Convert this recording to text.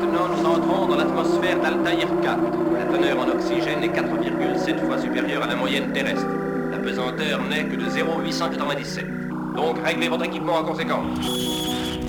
Maintenant, nous entrons dans l'atmosphère d'Altaïr 4. La teneur en oxygène est 4,7 fois supérieure à la moyenne terrestre. La pesanteur n'est que de 0,897. Donc, réglez votre équipement en conséquence.